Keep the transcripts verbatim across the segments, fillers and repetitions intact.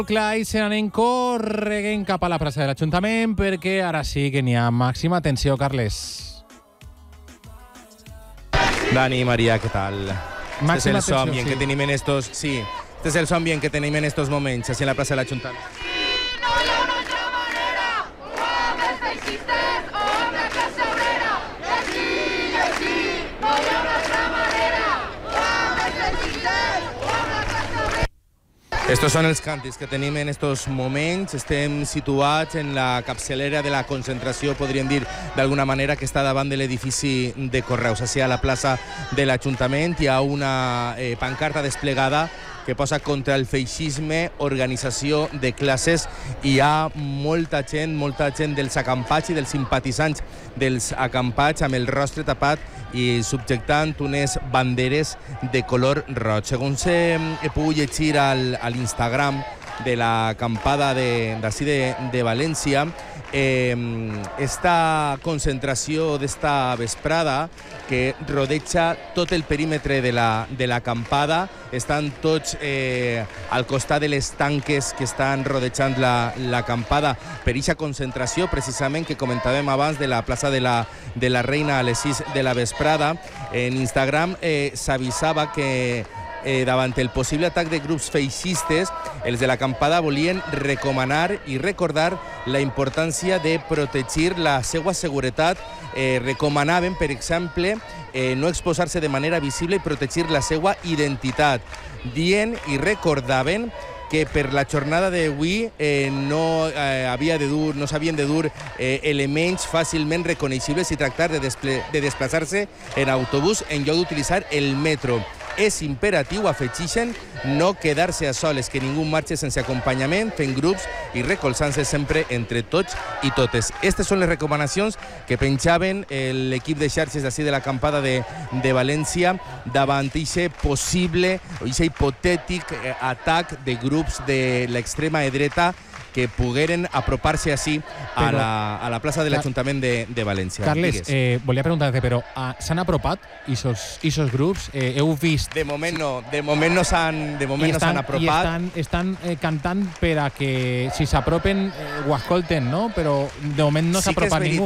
Clar, i se n'anem corregent cap a la plaça de l'Ajuntament perquè ara sí que n'hi ha màxima atenció, Carles. Dani, María, ¿qué tal? Máxima este es el atención, ambient sí. que tenim en estos... Sí, este es el ambient que tenim en estos moments, així en la plaça de l'Ajuntament. Estos són els càntics que tenim en estos moments. Estem situats en la capçalera de la concentració, podríem dir d'alguna manera, que està davant de l'edifici de Correus. Així a la plaça de l'Ajuntament hi ha una eh, pancarta desplegada que posa contra el feixisme, organització de classes. Hi ha molta gent, molta gent dels acampats i dels simpatitzants dels acampats amb el rostre tapat i subjectant unes banderes de color roig. Segons he, he pogut llegir al, a l'Instagram de l'acampada d'ací de, de, de València, eh, esta concentració d'esta vesprada que rodeja tot el perímetre de la, de l'acampada, estan tots eh, al costat de les tanques que estan rodejant l'acampada per aquesta concentració, precisament, que comentàvem abans, de la plaça de la, de la Reina a les sis de la vesprada. En Instagram eh, s'avisava que Eh, davant el possible atac de grups feixistes, els de l'acampada volien recomanar i recordar la importància de protegir la seva seguretat. Eh, recomanaven, per exemple, eh, no exposar-se de manera visible i protegir la seva identitat, dient i recordaven que per la jornada d'avui eh, no eh, havia de dur, no s'havien de dur eh, elements fàcilment reconeixibles i tractar de, desple de desplaçar-se en autobús en lloc d'utilitzar el metro. És imperatiu, afegeixen, no quedar-se a soles, que ningú marxi sense acompanyament, fent grups i recolzant-se sempre entre tots i totes. Aquestes són les recomanacions que penjaven l'equip de xarxes d'ací de l'acampada de, de València davant aquest possible, aquest hipotètic atac de grups de l'extrema dreta que pogueren apropar-se així a, Però, la, a la plaça de l'Ajuntament de, de València. Carles, eh, volia preguntar-te, però uh, s'han apropat aquests grups? Eh, heu vist? De moment no, de moment no s'han de moment no s'han apropat. I estan, estan eh, cantant per a que si s'apropen eh, ho escolten, no? Però de moment no s'ha apropat ningú.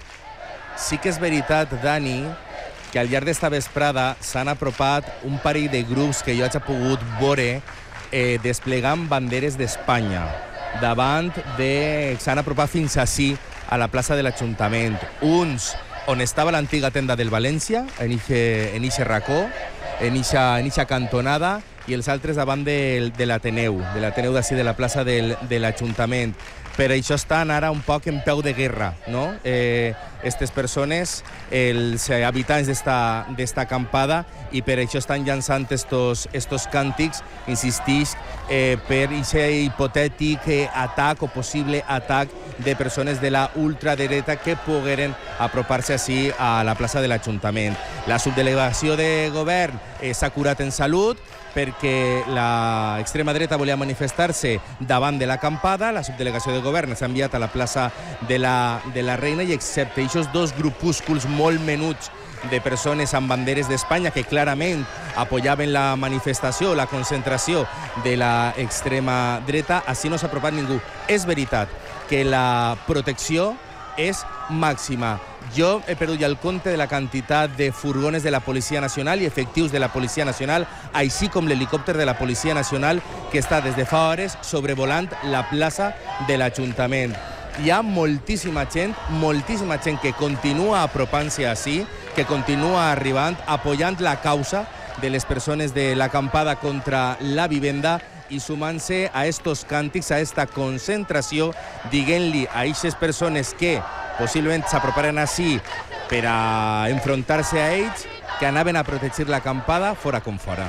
Sí que és veritat, Dani, que al llarg d'esta vesprada s'han apropat un parell de grups que jo haig pogut veure eh, desplegant banderes d'Espanya. Davant de... s'han apropat fins ací, a la plaça de l'Ajuntament. Uns on estava l'antiga tenda del València, en ixe racó, en ixa cantonada, i els altres davant de, de l'Ateneu, de l'Ateneu d'ací de la plaça del, de l'Ajuntament. Per això estan ara un poc en peu de guerra, no? Eh, aquestes persones, els habitants d'esta acampada, i per això estan llançant estos, estos càntics, insistix, eh, per aquest hipotètic eh, atac o possible atac de persones de la ultradreta que pogueren apropar-se així a la plaça de l'Ajuntament. La subdelegació de govern eh, s'ha curat en salut, perquè l'extrema dreta volia manifestar-se davant de l'acampada. La subdelegació de govern s'ha enviat a la plaça de la, de la Reina, i excepte aquests dos grupúsculs molt menuts de persones amb banderes d'Espanya que clarament apoyaven la manifestació, la concentració de l'extrema dreta, així no s'ha apropat ningú. És veritat que la protecció és màxima. Jo he perdut ja el compte de la quantitat de furgones de la Policia Nacional i efectius de la Policia Nacional, així com l'helicòpter de la Policia Nacional que està des de fa hores sobrevolant la plaça de l'Ajuntament. Hi ha moltíssima gent, moltíssima gent que continua apropant-se així, que continua arribant, apoyant la causa de les persones de l'acampada contra la vivenda i sumant-se a estos càntics, a esta concentració, dient-li a aquestes persones que possiblement s'aproparen així per a enfrontar-se a ells, que anaven a protegir l'acampada fora com fora.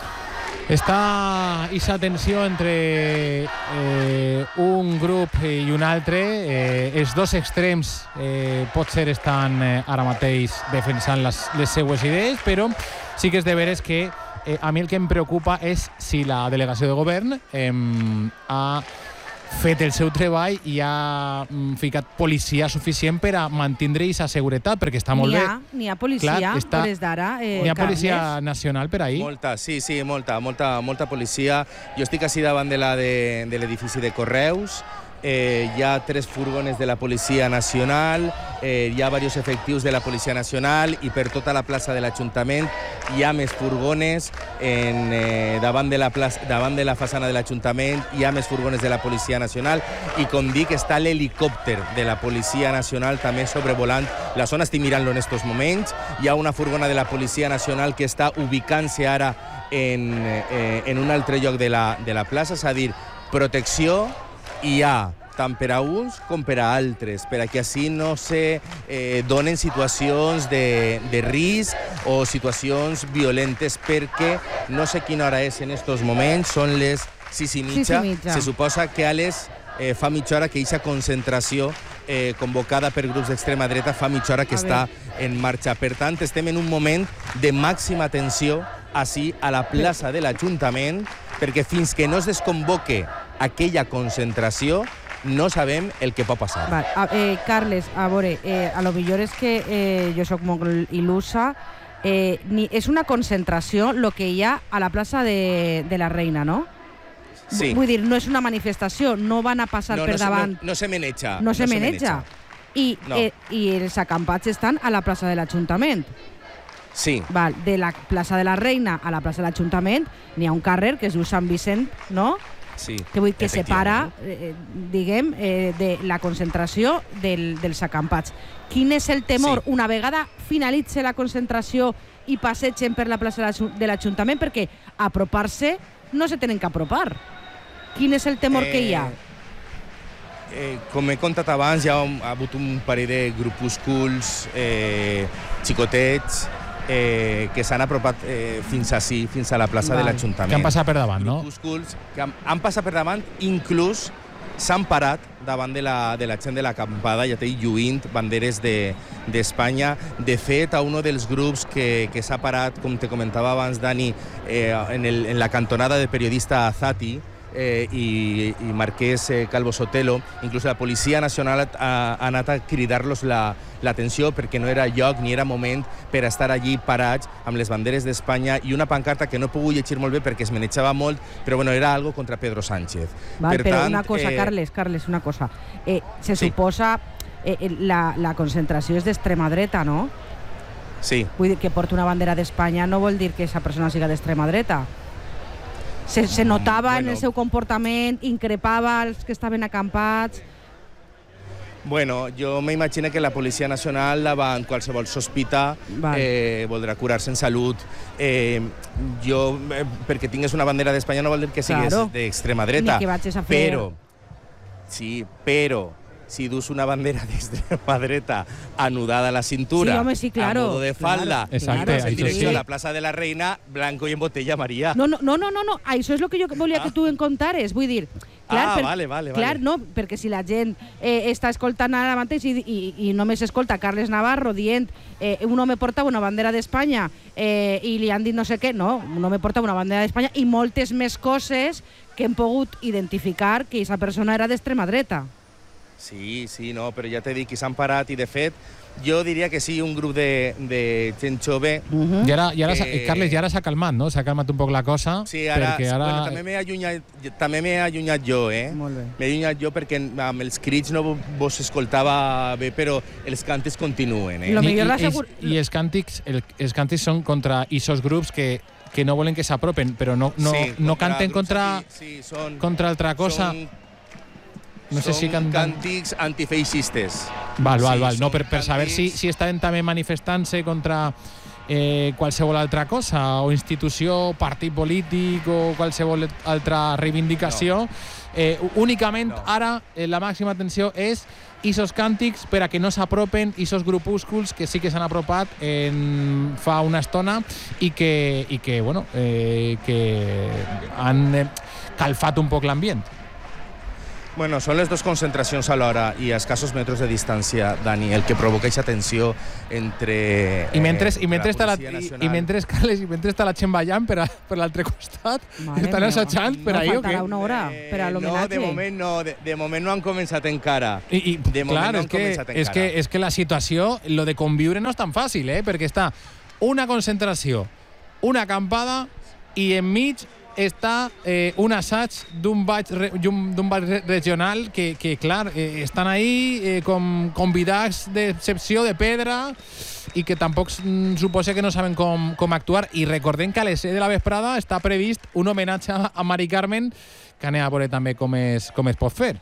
Està aquesta tensió entre eh, un grup i un altre. Eh, els dos extrems eh, potser estan eh, ara mateix defensant les, les seues idees, però sí que és de veres que eh, a mi el que em preocupa és si la delegació de govern eh, ha fet el seu treball i ha mm, ficat policia suficient per a mantenir aquesta seguretat, perquè està molt N'hi bé. ha, n'hi ha policia, Clar, està- hores d'ara, eh, N'hi ha Carles. policia nacional per ahir. Molta, sí, sí, molta, molta, molta policia. Jo estic així davant de la de, de l'edifici de Correus. Eh, hi ha tres furgones de la Policia Nacional, eh, hi ha diversos efectius de la Policia Nacional i per tota la plaça de l'Ajuntament hi ha més furgones en, eh, davant, de la plaça, davant de la façana de l'Ajuntament, hi ha més furgones de la Policia Nacional i com dic està l'helicòpter de la Policia Nacional també sobrevolant la zona, estic mirant-lo en estos moments, hi ha una furgona de la Policia Nacional que està ubicant-se ara en, eh, en un altre lloc de la, de la plaça, és a dir, protecció hi ha tant per a uns com per a altres, per a que així no se eh, donen situacions de, de risc o situacions violentes, perquè no sé quina hora és en estos moments, són les sis i mitja, Sis i mitja. se suposa que a les eh, fa mitja hora que aquesta concentració eh, convocada per grups d'extrema dreta fa mitja hora que A està en marxa. Per tant, estem en un moment de màxima tensió així a la plaça de l'Ajuntament, perquè fins que no es desconvoque aquella concentració no sabem el que pot passar. Val, a, eh, Carles, a veure, eh, a lo millor és que eh, jo sóc molt il·lusa, eh, ni, és una concentració el que hi ha a la plaça de, de la Reina, no? Sí. Vull dir, no és una manifestació, no van a passar No, per no, se- davant, no, no se meneja. no se meneja. I, No. eh, I els acampats estan a la plaça de l'Ajuntament. Sí, Val, de la plaça de la Reina a la plaça de l'Ajuntament n'hi ha un carrer que es diu Sant Vicent, no? sí. Que vull que separa, efectivament. eh, diguem, eh, de la concentració del, dels acampats. Quin és el temor Sí. una vegada finalitze la concentració i passegen per la plaça de l'Aju- de l'Ajuntament? Perquè apropar-se no se tenen que apropar. Quin és el temor Eh, que hi ha? Eh, com he contat abans, hi ha, un, ha hagut un parell de grupúsculs eh, xicotets eh, que s'han apropat eh, fins ací, fins a la plaça Val. de l'Ajuntament. Que han passat per davant, no? Grupúsculs que han, han passat per davant, inclús s'han parat davant de la, de la gent de l'acampada, ja t'he dit, lluint banderes d'Espanya. De, de fet, a un dels grups que, que s'ha parat, com te comentava abans, Dani, eh, en, el, en la cantonada de periodista Zati, eh, i, i Marquès eh, Calvo Sotelo, inclús la Policia Nacional ha, ha anat a cridar-los l'atenció la, perquè no era lloc ni era moment per estar allí parats amb les banderes d'Espanya i una pancarta que no he pogut llegir molt bé perquè es manejava molt, però bueno, era algo contra Pedro Sánchez. Val, per però tant, una cosa, eh, Carles, Carles, una cosa. Eh, se sí. suposa eh, eh, la, la concentració és d'extrema dreta, no? Sí, Vull dir que porta una bandera d'Espanya no vol dir que aquesta persona siga d'extrema dreta. Se, se notava Bueno. en el seu comportament, increpava els que estaven acampats. bueno, jo m'imagino que la Policia Nacional, davant qualsevol sospita, Val. eh, voldrà curar-se en salut. Eh, jo, eh, perquè tingues una bandera d'Espanya no vol dir que sigues Claro. d'extrema dreta. Ni que vagis a fer- Però, sí, però, si dus una bandera d'extrema dreta anudada a la cintura, Sí, home, sí, claro, a modo de falda, claro, Exacte, i vas en això direcció sí. a la plaça de la Reina, blanco i en botella, Maria. No, no, no, no, no, no. Això és el que jo volia que tu em contares. Vull dir, clar, Ah, per, vale, vale, clar vale. no, perquè si la gent eh, està escoltant ara mateix i, i, i només escolta Carles Navarro dient eh, un home portava una bandera d'Espanya eh, i li han dit no sé què, no, un home portava una bandera d'Espanya i moltes més coses que hem pogut identificar que aquesta persona era d'extrema dreta. Sí, sí, no, però ja t'he dit que s'han parat i, de fet, jo diria que sí, un grup de, de gent jove. Uh -huh. I ara, i ara s'ha- Eh, Carles, ja ara s'ha calmat, no? S'ha calmat un poc la cosa. Sí, ara, perquè ara... bueno, també m'he allunyat, també m'he allunyat jo, eh? Molt bé. M'he allunyat jo perquè amb els crits no vos escoltava bé, però els cantes continuen, eh? Lo I, millor i, l'assegur- i, i els càntics, el, els càntics són contra aquests grups que, que no volen que s'apropen, però no, no, Sí, no canten grups contra, anti- sí, són, contra altra cosa. Són, No sé si són canten... càntics antifeixistes. Val, val, Sí, val. No, són per, per saber si, càntics- si estaven també manifestant-se contra eh, qualsevol altra cosa, o institució, partit polític o qualsevol altra reivindicació. No. Eh, únicament No. ara eh, la màxima atenció és isos càntics per a que no s'apropen isos grupúsculs que sí que s'han apropat en fa una estona i que, i que, bueno, eh, que han eh, calfat un poc l'ambient. Bueno, són les dues concentracions alhora i a escassos metres de distància, Dani, el que provoca aquesta tensió entre I mentre, eh, i mentre, la està, la, Policia i, Nacional. i mentre, Carles, i mentre està la gent ballant per, a, per l'altre costat, Mare estan meva. assajant per No ahir o faltarà què? una hora per a Eh, no, l'homenatge. de moment no, de, de moment no han començat encara. I, i De moment clar, no és, han que, començat és, encara. que, és que la situació, lo de conviure no és tan fàcil, eh? Perquè està una concentració, una acampada i enmig està eh, un assaig d'un ball, re, d'un ball regional que, que clar, eh, estan ahí eh, com convidats d'excepció de pedra i que tampoc mm, suposa que no saben com, com actuar. I recordem que a les set de la vesprada està previst un homenatge a Mari Carmen, que anem a veure també com es, com es pot fer.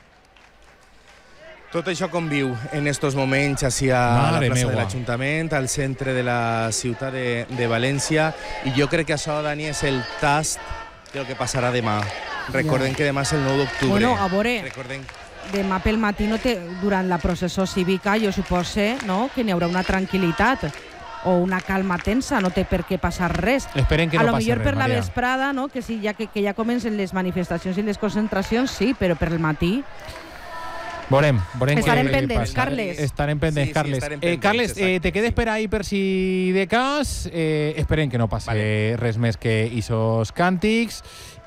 Tot això conviu en estos moments així a Mare la plaça meua. de l'Ajuntament, al centre de la ciutat de, de València, i jo crec que això, Dani, és el tast del que passarà demà. Recordem que demà és el nou d'octubre. Bueno, a veure, Recordem... demà pel matí no té, durant la processó cívica jo supose, no, que n'hi haurà una tranquil·litat o una calma tensa, no té per què passar res. Esperem que a no lo passi millor res, per la Maria. vesprada, no, que sí, ja que, que ja comencen les manifestacions i les concentracions, sí, però per el matí... Veurem, veurem Estarem què- què pendents, passa. Carles. Estarem pendents, Sí, sí, Carles. estarem eh, pendents, Carles, eh, exacte, te quedes sí. per ahí per si de cas. Eh, esperem que no passi Vale. res més que isos càntics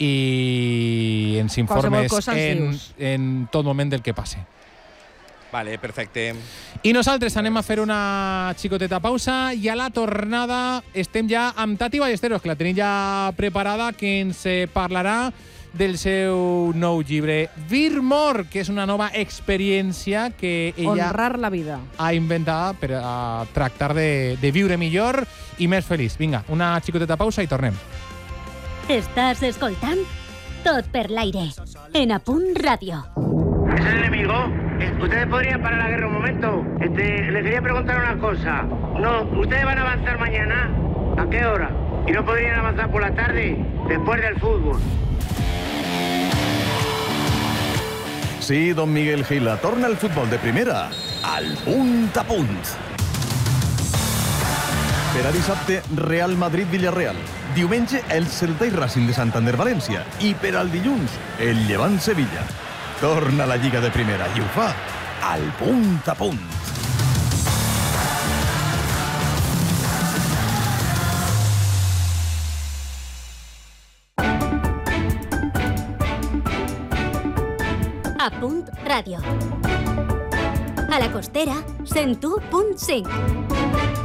i ens Qualsevol informes cosa ens en, dius. en tot moment del que passe. Vale, perfecte. I nosaltres anem a fer una xicoteta pausa i a la tornada estem ja amb Tati Ballesteros, que la tenim ja preparada, que ens eh, parlarà del seu nou llibre Vir-Mor, que és una nova experiència que ella Honrar la vida. ha inventat per a tractar de, de viure millor i més feliç. Vinga, una xicoteta pausa i tornem. Estàs escoltant Tot per l'aire, en A Punt Ràdio. ¿Es el enemigo? Eh, ¿Ustedes podrían parar la guerra un momento? Este, les quería preguntar una cosa. No, ¿ustedes van a avanzar mañana? ¿A qué hora? ¿Y no podrían avanzar por la tarde? Después del fútbol. Sí, don Miguel Gila, torna el futbol de primera al punt a punt. Per a dissabte, Real Madrid-Villarreal. Diumenge, el Celta i Racing de Santander-València. I per al dilluns, el Llevant-Sevilla. Torna la Lliga de primera i ho fa al punt a punt. A Punt Ràdio. A la Costera, cent u punt cinc.